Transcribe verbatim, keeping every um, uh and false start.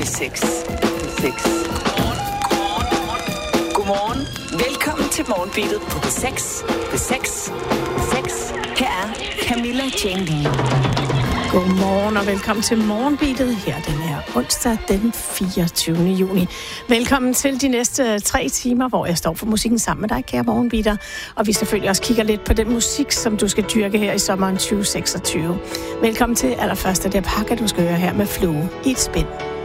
seks. seks. Godmorgen. Velkommen til Morgenbeatet på P seks. P seks. P seks. Her er Camilla Jane Lea. Godmorgen og velkommen til Morgenbeatet her den her onsdag den fireogtyvende juni. Velkommen til de næste tre timer, hvor jeg står for musikken sammen med dig, kære Morgenbeater. Og vi selvfølgelig også kigger lidt på den musik, som du skal dyrke her i sommeren tyve seksogtyve. Velkommen til allerførst, det pakke, du skal høre her med Flue i et spænd.